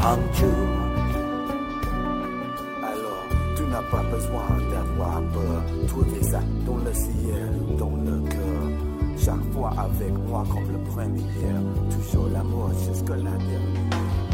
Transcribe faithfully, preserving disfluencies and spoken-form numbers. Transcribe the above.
Hangzhou. Alors, tu n'as pas besoin d'avoir peur. Trouver ça dans le ciel ou dans le cœur. Chaque fois avec moi comme le premier, toujours l'amour jusqu'à la dernière.